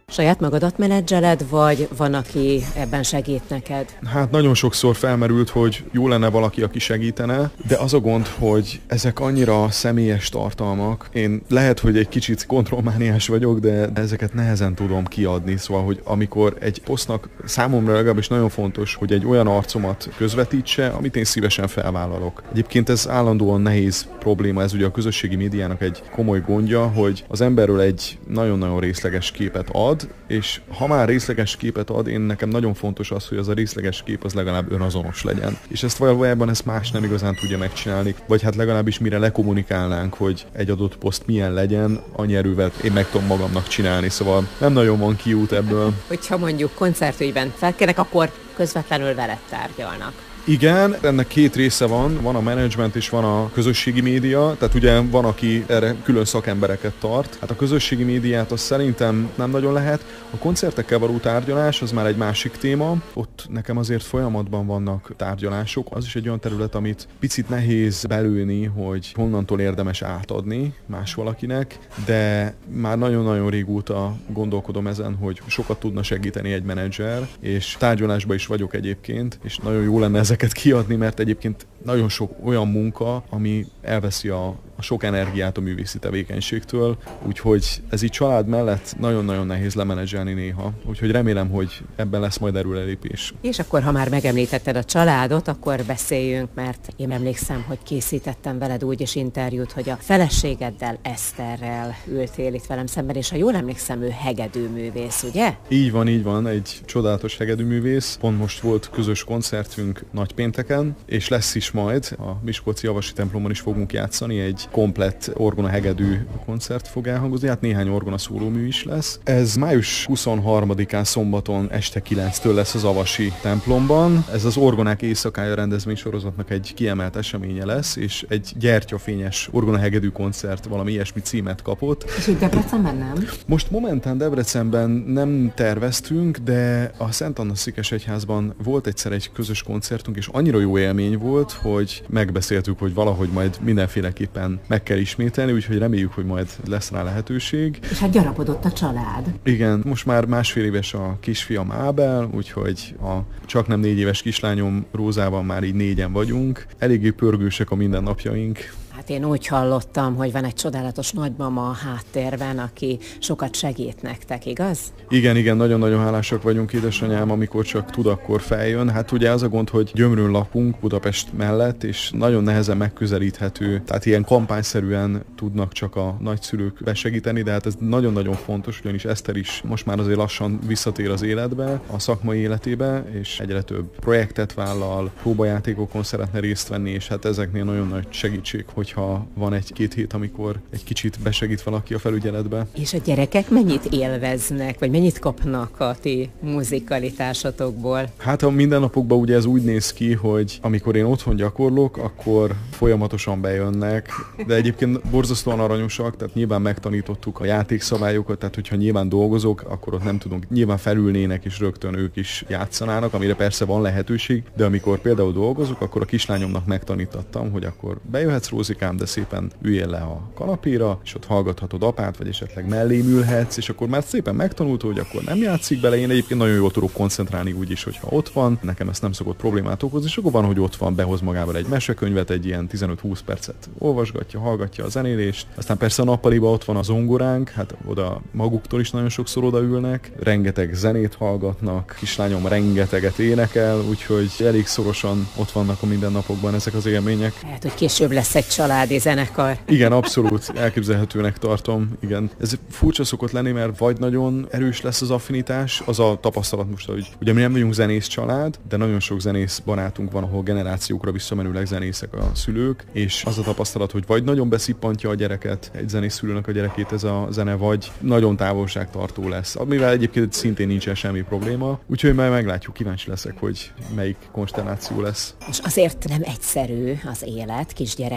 Saját magadat menedzseled, vagy van, aki ebben segít neked? Hát nagyon sokszor felmerült, hogy jó lenne valaki, aki segítene, de az a gond, hogy ezek annyira személyes tartalmak. Én lehet, hogy egy kicsit kontrollmániás vagyok, de ezeket nehezen tudom kiadni. Szóval, hogy amikor egy posztnak számomra legalábbis nagyon fontos, hogy egy olyan arcomat közvetítse, amit én szívesen felvállalok. Egyébként ez állandóan nehéz probléma, ez ugye a közösségi médiának egy komoly gondja, hogy az emberről egy nagyon-nagyon részleges képet ad, és ha már részleges képet ad, nekem nagyon fontos az, hogy az a részleges kép az legalább önazonos legyen. És ezt valójában más nem igazán tudja megcsinálni, vagy hát legalábbis mire lekommunikálnánk, hogy egy adott poszt milyen legyen, annyi erővel én meg tudom magamnak csinálni, szóval nem nagyon van kiút ebből. Hogyha mondjuk koncertügyben felkérnek, akkor közvetlenül veled tárgyalnak. Igen, ennek két része van a menedzsment és van a közösségi média, tehát ugye van, aki erre külön szakembereket tart. Hát a közösségi médiát azt szerintem nem nagyon lehet. A koncertekkel való tárgyalás az már egy másik téma. Ott nekem azért folyamatban vannak tárgyalások. Az is egy olyan terület, amit picit nehéz belőni, hogy honnantól érdemes átadni más valakinek, de már nagyon-nagyon régóta gondolkodom ezen, hogy sokat tudna segíteni egy menedzser, és tárgyalásban is vagyok egyébként, és nagyon jó lenne ezeket kiadni, mert egyébként nagyon sok olyan munka, ami elveszi a sok energiát a művészi tevékenységtől, úgyhogy ez így család mellett nagyon-nagyon nehéz lemenedzselni néha, úgyhogy remélem, hogy ebben lesz majd erőrelépés. És akkor, ha már megemlítetted a családot, akkor beszéljünk, mert én emlékszem, hogy készítettem veled úgy is interjút, hogy a feleségeddel, Eszterrel ültél itt velem szemben, és ha jól emlékszem, ő hegedűművész, ugye? Így van, egy csodálatos hegedűművész. Pont most volt közös koncertünk nagypénteken, és lesz is majd, a Miskolci Javasi templomban is fogunk játszani, egy komplett orgona-hegedű koncert fog elhangozni, hát néhány orgona szólómű is lesz. Ez május 23-án szombaton este 9-től lesz az Avasi templomban. Ez az Orgonák éjszakája rendezvénysorozatnak egy kiemelt eseménye lesz, és egy gyertyafényes orgona-hegedű koncert, valami ilyesmi címet kapott. És itt Debrecenben nem? Most momentán Debrecenben nem terveztünk, de a Szent Anna Székesegyházban volt egyszer egy közös koncertunk, és annyira jó élmény volt, hogy megbeszéltük, hogy valahogy majd mindenféleképpen meg kell ismételni, úgyhogy reméljük, hogy majd lesz rá lehetőség. És hát gyarapodott a család. Igen, most már 1,5 éves a kisfiam Ábel, úgyhogy a csaknem 4 éves kislányom Rózával már így 4-en vagyunk. Eléggé pörgősek a mindennapjaink. Hát én úgy hallottam, hogy van egy csodálatos nagymama a háttérben, aki sokat segít nektek, igaz? Igen, nagyon-nagyon hálásak vagyunk, édesanyám, amikor csak tud, akkor feljön. Hát ugye az a gond, hogy Gyömrön lakunk Budapest mellett, és nagyon nehezen megközelíthető, tehát ilyen kampányszerűen tudnak csak a nagyszülők besegíteni, de hát ez nagyon-nagyon fontos, ugyanis Eszter is most már azért lassan visszatér az életbe, a szakmai életébe, és egyre több projektet vállal, próbajátékokon szeretne részt venni, és hát ezeknél nagyon nagy segítség, hogyha van 1-2 hét, amikor egy kicsit besegít valaki a felügyeletbe. És a gyerekek mennyit élveznek, vagy mennyit kapnak a ti muzikalitásotokból? Hát a mindennapokban ugye ez úgy néz ki, hogy amikor én otthon gyakorlok, akkor folyamatosan bejönnek, de egyébként borzasztóan aranyosak, tehát nyilván megtanítottuk a játékszabályokat, tehát hogyha nyilván dolgozok, akkor ott nem tudunk, nyilván felülnének és rögtön ők is játszanának, amire persze van lehetőség, de amikor például dolgozok, akkor a kislányomnak megtanítattam, hogy akkor bejöhetsz, Rózikám, de szépen üljél le a kanapéra, és ott hallgathatod apát, vagy esetleg mellém ülhetsz, és akkor már szépen megtanult, hogy akkor nem játszik bele. Én egyébként nagyon jól tudok koncentrálni úgy is, hogyha ott van. Nekem ezt nem szokott problémát okozni, és akkor van, hogy ott van, behoz magával egy mesekönyvet, egy ilyen 15-20 percet olvasgatja, hallgatja a zenélést. Aztán persze a nappaliba ott van a zongoránk, hát oda maguktól is nagyon sokszor odaülnek, rengeteg zenét hallgatnak, kislányom rengeteget énekel, úgyhogy elég szorosan ott vannak a mindennapokban ezek az élmények. Hát, hogy később lesz egy családi zenekar. Igen, abszolút elképzelhetőnek tartom, igen. Ez furcsa szokott lenni, mert vagy nagyon erős lesz az affinitás, az a tapasztalat most, hogy ugye mi nem vagyunk zenész család, de nagyon sok zenész barátunk van, ahol generációkra visszamenőleg zenészek a szülők, és az a tapasztalat, hogy vagy nagyon beszippantja a gyereket, egy zenész szülőnek a gyerekét ez a zene, vagy nagyon távolságtartó lesz, amivel egyébként szintén nincsen semmi probléma, úgyhogy majd meglátjuk, kíváncsi leszek, hogy melyik konstelláció lesz. És azért nem egyszerű az élet, kisgyerekek,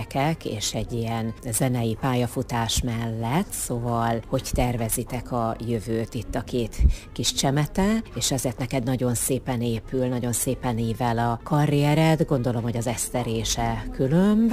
írnak, és egy ilyen zenei pályafutás mellett, szóval hogy tervezitek a jövőt itt a két kis csemete, és ezért neked nagyon szépen épül, nagyon szépen ível a karriered, gondolom, hogy az eszterése különb,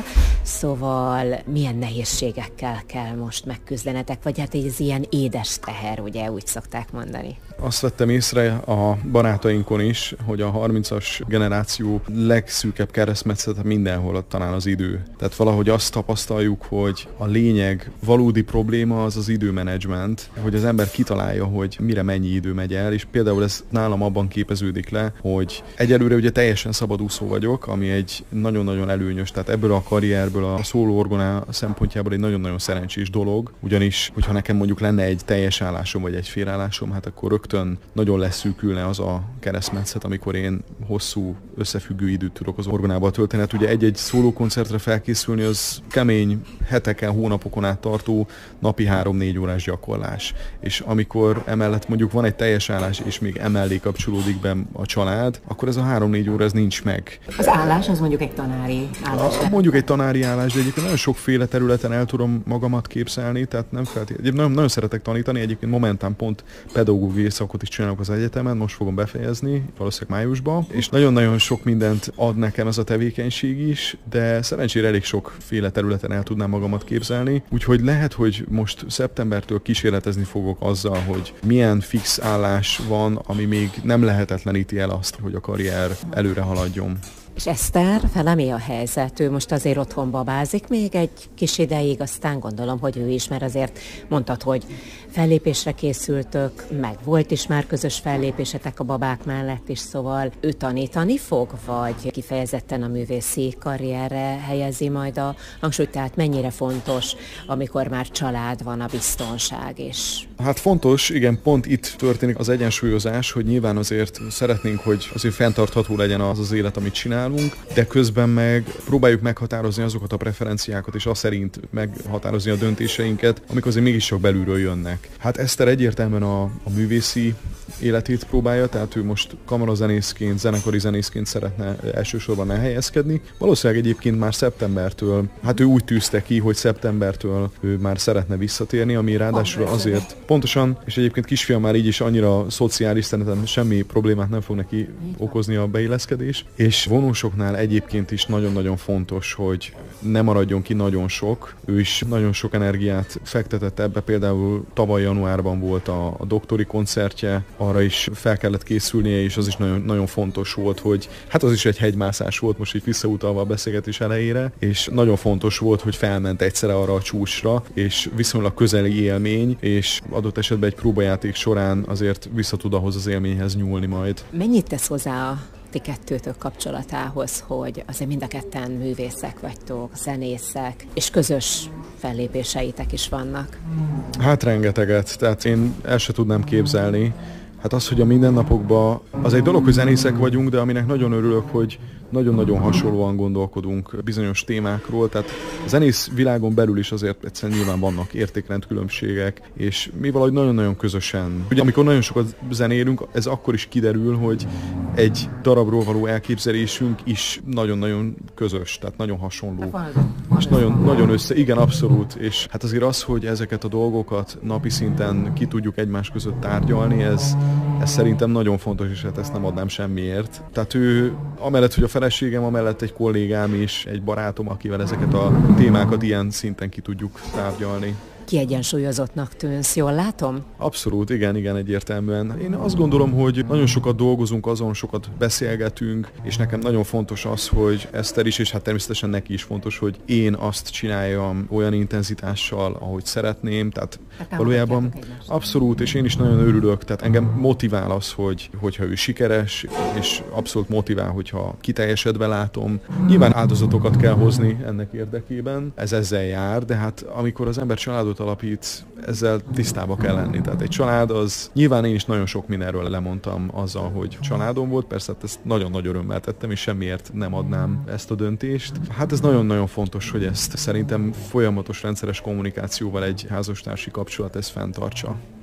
szóval milyen nehézségekkel kell most megküzdenetek, vagy hát ez ilyen édes teher, ugye úgy szokták mondani. Azt vettem észre a barátainkon is, hogy a 30-as generáció legszűkebb keresztmetszete mindenhol talán az idő. Tehát valahogy azt tapasztaljuk, hogy a lényeg, valódi probléma az az időmenedzsment, hogy az ember kitalálja, hogy mire mennyi idő megy el, és például ez nálam abban képeződik le, hogy egyelőre ugye teljesen szabadúszó vagyok, ami egy nagyon-nagyon előnyös, tehát ebből a karrierből a szólóorgona szempontjából egy nagyon-nagyon szerencsés dolog, ugyanis, hogyha nekem mondjuk lenne egy teljes állásom vagy egy félállásom, hát akkor rögtön nagyon leszűkülne az a keresztmetszet, amikor én hosszú összefüggő időt tudok az orgonába tölteni. Hát ugye egy-egy szólókoncertre felkészülni az kemény heteken, hónapokon át tartó napi 3-4 órás gyakorlás. És amikor emellett mondjuk van egy teljes állás, és még emellé kapcsolódik be a család, akkor ez a 3-4 óra ez nincs meg. Az állás az mondjuk egy tanári állás. Mondjuk egy tanári állás, de egyébként nagyon sokféle területen el tudom magamat képzelni, tehát nem feltétlenül. Nagyon szeretek tanítani, egyébként momentán pont pedagógiai szakot is csinálok az egyetemen, most fogom befejezni, valószínűleg májusban, és nagyon-nagyon sok mindent ad nekem ez a tevékenység is, de szerencsére elég sokféle területen el tudnám magamat képzelni, úgyhogy lehet, hogy most szeptembertől kísérletezni fogok azzal, hogy milyen fix állás van, ami még nem lehetetleníti el azt, hogy a karrier előre haladjon. És Eszter, vele mi a helyzet? Ő most azért otthon babázik még egy kis ideig, aztán gondolom, hogy ő is, mert azért mondtad, hogy fellépésre készültök, meg volt is már közös fellépésetek a babák mellett is, szóval ő tanítani fog, vagy kifejezetten a művészi karrierre helyezi majd a hangsúlyt, tehát mennyire fontos, amikor már család van, a biztonság is? Hát fontos, igen, pont itt történik az egyensúlyozás, hogy nyilván azért szeretnénk, hogy azért fenntartható legyen az az élet, amit csinálunk, de közben meg próbáljuk meghatározni azokat a preferenciákat, és azt szerint meghatározni a döntéseinket, amik azért mégiscsak belülről jönnek. Hát Eszter egyértelműen a művészi életét próbálja, tehát ő most kamarazenészként, zenekari zenészként szeretne elsősorban elhelyezkedni. Valószínűleg egyébként már szeptembertől, hát ő úgy tűzte ki, hogy szeptembertől ő már szeretne visszatérni, ami ráadásul azért pontosan, és egyébként kisfiam már így is annyira szociális, szerintem semmi problémát nem fog neki okozni a beilleszkedés, és vonósoknál egyébként is nagyon-nagyon fontos, hogy ne maradjon ki nagyon sok. Ő is nagyon sok energiát fektetett ebbe, például tavaly januárban volt a doktori koncertje, arra is fel kellett készülnie, és az is nagyon, nagyon fontos volt, hogy hát az is egy hegymászás volt, most így visszautalva a beszélgetés elejére, és nagyon fontos volt, hogy felment egyszerre arra a csúcsra, és viszonylag közeli élmény, és adott esetben egy próbajáték során azért vissza tud ahhoz az élményhez nyúlni majd. Mennyit tesz hozzá a ti kettőtök kapcsolatához, hogy azért mind a ketten művészek vagytok, zenészek, és közös fellépéseitek is vannak? Hát rengeteget, tehát én el se tudnám képzelni. Hát az, hogy a mindennapokban, az egy dolog, hogy zenészek vagyunk, de aminek nagyon örülök, hogy nagyon-nagyon hasonlóan gondolkodunk bizonyos témákról, tehát a zenész világon belül is azért egyszerűen nyilván vannak értékrendkülönbségek, és mi valahogy nagyon-nagyon közösen. Ugye amikor nagyon sokat zenélünk, ez akkor is kiderül, hogy egy darabról való elképzelésünk is nagyon-nagyon közös, tehát nagyon hasonló. És nagyon össze, igen, abszolút, és hát azért az, hogy ezeket a dolgokat napi szinten ki tudjuk egymás között tárgyalni, ez szerintem nagyon fontos, és hát ezt nem adnám semmiért. Tehát ő, amellett, hogy a feleségem, amellett egy kollégám és egy barátom, akivel ezeket a témákat ilyen szinten ki tudjuk tárgyalni. Kiegyensúlyozottnak tűnsz, jól látom? Abszolút, igen, egyértelműen. Én azt gondolom, hogy nagyon sokat dolgozunk azon, sokat beszélgetünk, és nekem nagyon fontos az, hogy Eszter is, és hát természetesen neki is fontos, hogy én azt csináljam olyan intenzitással, ahogy szeretném, tehát valójában abszolút, és én is nagyon örülök, tehát engem motivál az, hogyha ő sikeres, és abszolút motivál, hogyha kiteljesedve látom. Nyilván áldozatokat kell hozni ennek érdekében, ez ezzel jár, de hát amikor az ember családot alapít, ezzel tisztába kell lenni. Tehát egy család az, nyilván én is nagyon sok mindenről lemondtam azzal, hogy családom volt, persze ezt nagyon nagy örömmel tettem, és semmiért nem adnám ezt a döntést. Hát ez nagyon-nagyon fontos, hogy ezt szerintem folyamatos rendszeres kommunikációval egy házastársi kapcsolat ezt fenntartsa.